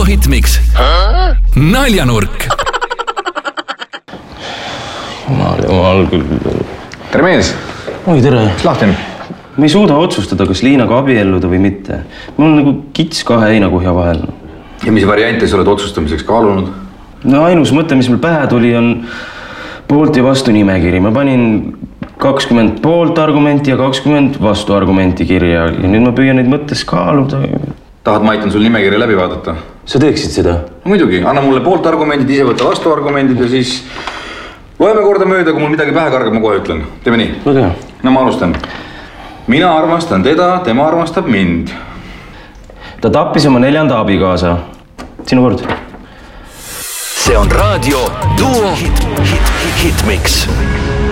Hitmix. Naljanurk. Jumal küll. Tere mees. Oi, tere. Mis lahti on? Me ei suuda otsustada, kas Liinaga abielluda või mitte. Mul on nagu kits 2 heinakuhja vahel. Ja mis variante sa oled otsustamiseks kaalunud? No ainus mõte, mis mul pähe tuli, on poolt ja vastu nimekiri. Ma panin 20 poolt argumenti ja 20 vastu argumenti kirja. Ja nüüd ma püüan neid mõttes kaaluda. Tahad, ma aitan sul nimekirja läbi vaadata? Sa teeksid seda? No, muidugi, anna mulle poolt argumendid, ise võtta vastu argumendid ja siis loeme korda mööda, kui mul midagi pähe kargab, ma kohe ütlen. Teeme nii? Väga. No ma alustan. Mina armastan teda, tema armastab mind. Ta tappis oma 4. abikaasa. Sinu kord. See on raadio Duo Hitmix.